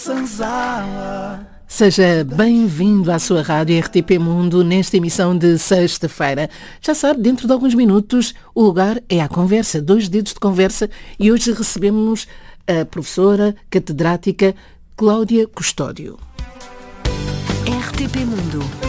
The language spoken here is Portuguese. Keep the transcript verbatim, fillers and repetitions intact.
Seja bem-vindo à sua rádio R T P Mundo nesta emissão de sexta-feira. Já sabe, dentro de alguns minutos o lugar é a conversa, dois dedos de conversa, e hoje recebemos a professora catedrática Cláudia Custódio. R T P Mundo.